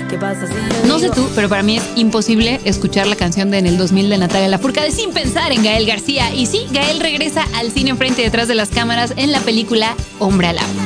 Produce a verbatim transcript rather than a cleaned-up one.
¿Qué pasa si yo No sé digo? tú, pero para mí es imposible escuchar la canción de En el dos mil de Natalia Lafourcade sin pensar en Gael García. Y sí, Gael regresa al cine frente y detrás de las cámaras en la película Hombre Alabo.